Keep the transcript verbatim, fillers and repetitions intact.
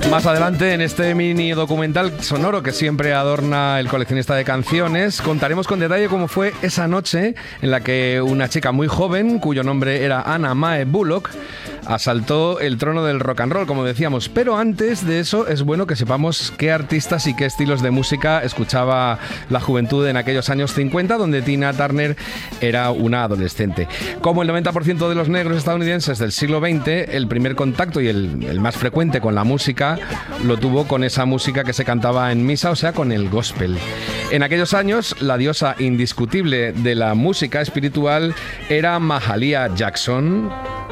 Más adelante, en este mini documental sonoro que siempre adorna el coleccionista de canciones, contaremos con detalle cómo fue esa noche en la que una chica muy joven, cuyo nombre era Anna Mae Bullock, asaltó el trono del rock and roll, como decíamos. Pero antes de eso es bueno que sepamos qué artistas y qué estilos de música escuchaba la juventud en aquellos años cincuenta, donde Tina Turner era una adolescente. Como el noventa por ciento de los negros estadounidenses del siglo veinte, el primer contacto y el, el más frecuente con la música lo tuvo con esa música que se cantaba en misa, o sea, con el gospel. En aquellos años, la diosa indiscutible de la música espiritual era Mahalia Jackson.